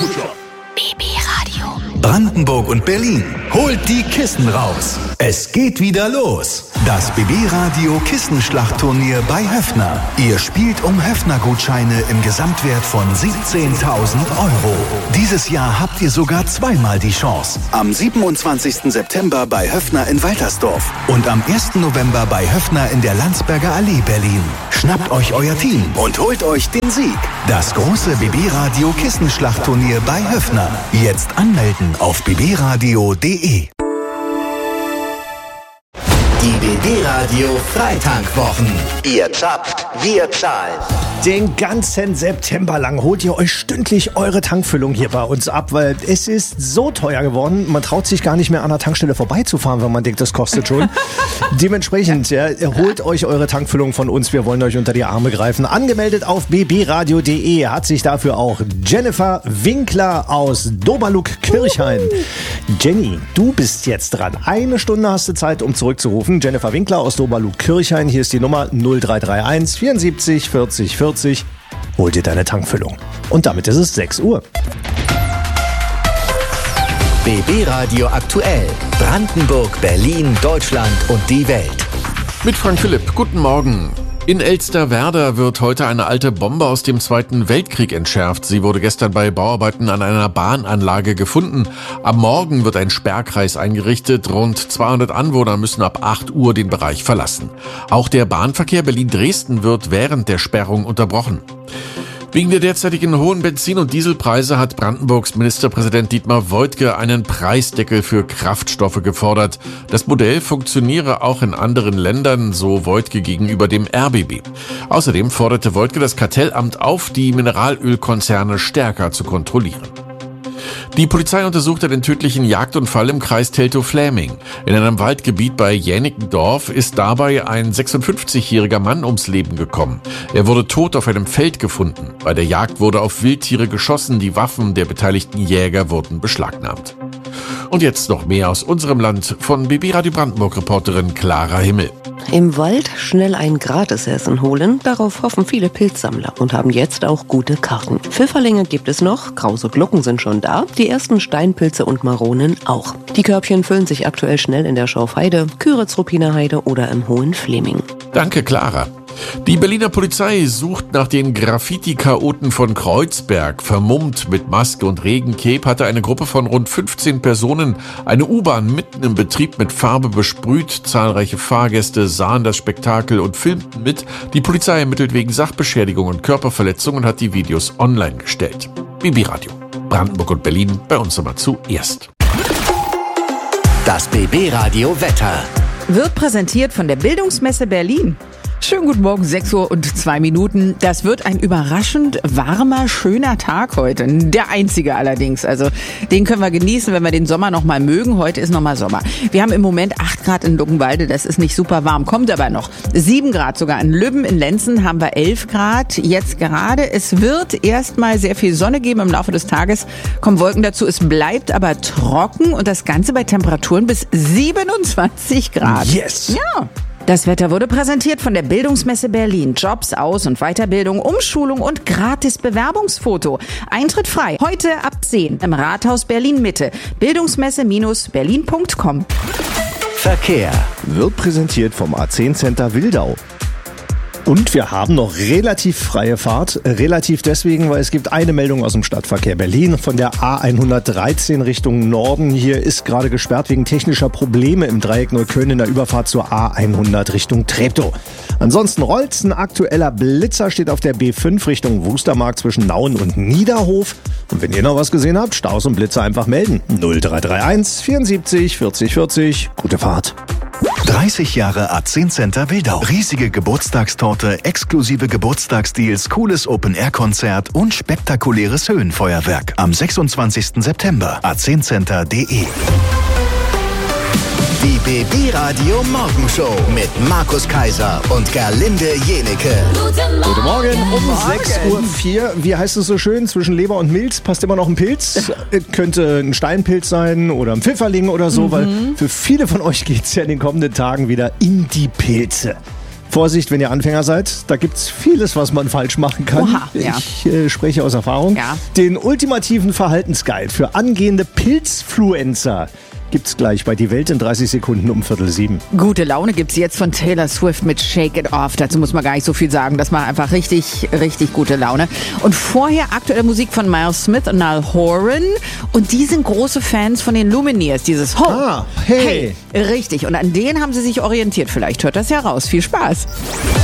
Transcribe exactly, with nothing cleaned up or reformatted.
B B Radio. Brandenburg und Berlin, holt die Kissen raus. Es geht wieder los. Das B B Radio Kissenschlachtturnier bei Höffner. Ihr spielt um Höffner-Gutscheine im Gesamtwert von siebzehntausend Euro. Dieses Jahr habt ihr sogar zweimal die Chance. Am siebenundzwanzigsten September bei Höffner in Waltersdorf und am ersten November bei Höffner in der Landsberger Allee Berlin. Schnappt euch euer Team und holt euch den Sieg. Das große B B Radio Kissenschlachtturnier bei Höffner. Jetzt anmelden auf b b radio punkt d e. Die B B Radio Freitankwochen. Ihr zapft, wir zahlen. Den ganzen September lang holt ihr euch stündlich eure Tankfüllung hier bei uns ab, weil es ist so teuer geworden, man traut sich gar nicht mehr an der Tankstelle vorbeizufahren, wenn man denkt, das kostet schon. Dementsprechend, ja, holt euch eure Tankfüllung von uns, wir wollen euch unter die Arme greifen. Angemeldet auf b b radio punkt d e hat sich dafür auch Jennifer Winkler aus Doberlug-Kirchhain. Jenny, du bist jetzt dran. Eine Stunde hast du Zeit, um zurückzurufen. Jennifer Winkler aus Doberlug-Kirchhain, hier ist die Nummer null drei drei eins vierundsiebzig vierzig vierzig. Hol dir deine Tankfüllung. Und damit ist es sechs Uhr. B B Radio aktuell. Brandenburg, Berlin, Deutschland und die Welt. Mit Frank Philipp. Guten Morgen. In Elsterwerda wird heute eine alte Bombe aus dem Zweiten Weltkrieg entschärft. Sie wurde gestern bei Bauarbeiten an einer Bahnanlage gefunden. Am Morgen wird ein Sperrkreis eingerichtet. Rund zweihundert Anwohner müssen ab acht Uhr den Bereich verlassen. Auch der Bahnverkehr Berlin-Dresden wird während der Sperrung unterbrochen. Wegen der derzeitigen hohen Benzin- und Dieselpreise hat Brandenburgs Ministerpräsident Dietmar Woidke einen Preisdeckel für Kraftstoffe gefordert. Das Modell funktioniere auch in anderen Ländern, so Woidke gegenüber dem R B B. Außerdem forderte Woidke das Kartellamt auf, die Mineralölkonzerne stärker zu kontrollieren. Die Polizei untersuchte den tödlichen Jagdunfall im Kreis Teltow-Fläming. In einem Waldgebiet bei Jänickendorf ist dabei ein sechsundfünfzigjähriger Mann ums Leben gekommen. Er wurde tot auf einem Feld gefunden. Bei der Jagd wurde auf Wildtiere geschossen, die Waffen der beteiligten Jäger wurden beschlagnahmt. Und jetzt noch mehr aus unserem Land von B B Radio Brandenburg-Reporterin Clara Himmel. Im Wald schnell ein Gratisessen holen, darauf hoffen viele Pilzsammler und haben jetzt auch gute Karten. Pfifferlinge gibt es noch, krause Glucken sind schon da, die ersten Steinpilze und Maronen auch. Die Körbchen füllen sich aktuell schnell in der Schorfheide, Küritz-Ruppiner Heide oder im Hohen-Fleming. Danke, Clara. Die Berliner Polizei sucht nach den Graffiti-Chaoten von Kreuzberg. Vermummt mit Maske und Regencape hatte eine Gruppe von rund fünfzehn Personen eine U-Bahn mitten im Betrieb mit Farbe besprüht. Zahlreiche Fahrgäste sahen das Spektakel und filmten mit. Die Polizei ermittelt wegen Sachbeschädigung und Körperverletzung und hat die Videos online gestellt. B B Radio. Brandenburg und Berlin bei uns immer zuerst. Das B B Radio Wetter wird präsentiert von der Bildungsmesse Berlin. Schönen guten Morgen, sechs Uhr und zwei Minuten. Das wird ein überraschend warmer, schöner Tag heute. Der einzige allerdings. Also den können wir genießen, wenn wir den Sommer noch mal mögen. Heute ist noch mal Sommer. Wir haben im Moment acht Grad in Luckenwalde. Das ist nicht super warm, kommt aber noch. sieben Grad sogar in Lübben. In Lenzen haben wir elf Grad. Jetzt gerade. Es wird erstmal sehr viel Sonne geben im Laufe des Tages. Kommen Wolken dazu. Es bleibt aber trocken und das Ganze bei Temperaturen bis siebenundzwanzig Grad. Yes! Ja. Das Wetter wurde präsentiert von der Bildungsmesse Berlin. Jobs, Aus- und Weiterbildung, Umschulung und gratis Bewerbungsfoto. Eintritt frei. Heute ab zehn im Rathaus Berlin-Mitte. Bildungsmesse Berlin punkt com. Verkehr wird präsentiert vom A zehn Center Wildau. Und wir haben noch relativ freie Fahrt. Relativ deswegen, weil es gibt eine Meldung aus dem Stadtverkehr Berlin von der A hundertdreizehn Richtung Norden. Hier ist gerade gesperrt wegen technischer Probleme im Dreieck Neukölln in der Überfahrt zur A hundert Richtung Treptow. Ansonsten rollt's. Ein aktueller Blitzer steht auf der B fünf Richtung Wustermark zwischen Nauen und Niederhof. Und wenn ihr noch was gesehen habt, Staus und Blitzer einfach melden. null drei drei eins vierundsiebzig vierzig vierzig. Gute Fahrt. dreißig Jahre A zehn Center Wildau. Riesige Geburtstagstorte, exklusive Geburtstagsdeals, cooles Open-Air-Konzert und spektakuläres Höhenfeuerwerk. Am sechsundzwanzigsten September. a zehn center punkt de. Die B B Radio Morgenshow mit Markus Kaiser und Gerlinde Jenecke. Guten Morgen um sechs Uhr vier. Wie heißt es so schön? Zwischen Leber und Milz passt immer noch ein Pilz. Könnte ein Steinpilz sein oder ein Pfifferling oder so, mhm. weil für viele von euch geht es ja in den kommenden Tagen wieder in die Pilze. Vorsicht, wenn ihr Anfänger seid, da gibt's vieles, was man falsch machen kann. Oha, ja. Ich äh, spreche aus Erfahrung. Ja. Den ultimativen Verhaltensguide für angehende Pilzfluencer gibt's gleich bei Die Welt in dreißig Sekunden um Viertel sieben. Gute Laune gibt's jetzt von Taylor Swift mit Shake It Off. Dazu muss man gar nicht so viel sagen. Das macht einfach richtig, richtig gute Laune. Und vorher aktuelle Musik von Miles Smith und Niall Horan. Und die sind große Fans von den Lumineers. Dieses Ho, Ah, hey. hey. Richtig. Und an denen haben sie sich orientiert. Vielleicht hört das ja raus. Viel Spaß.